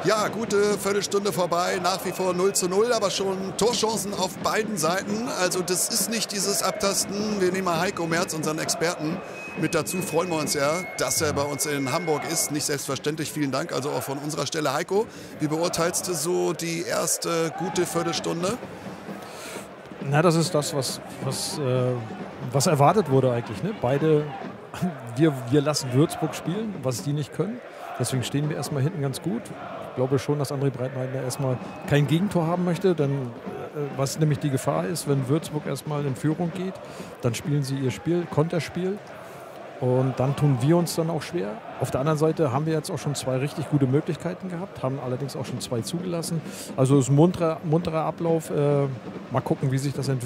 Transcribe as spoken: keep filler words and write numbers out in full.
Ja, gute Viertelstunde vorbei, nach wie vor null zu null, aber schon Torchancen auf beiden Seiten. Also das ist nicht dieses Abtasten. Wir nehmen mal Heiko Merz, unseren Experten, mit dazu. Freuen wir uns ja, dass er bei uns in Hamburg ist. Nicht selbstverständlich. Vielen Dank also auch von unserer Stelle. Heiko, wie beurteilst du so die erste gute Viertelstunde? Na, das ist das, was, was, äh, was erwartet wurde eigentlich. Ne? Beide, wir, wir lassen Würzburg spielen, was die nicht können. Deswegen stehen wir erstmal hinten ganz gut. Ich glaube schon, dass André Breitenreiter erstmal kein Gegentor haben möchte. Denn, äh, was nämlich die Gefahr ist, wenn Würzburg erstmal in Führung geht, dann spielen sie ihr Spiel, Konterspiel. Und dann tun wir uns dann auch schwer. Auf der anderen Seite haben wir jetzt auch schon zwei richtig gute Möglichkeiten gehabt, haben allerdings auch schon zwei zugelassen. Also es ist ein munterer, munterer Ablauf. Äh, mal gucken, wie sich das entwickelt.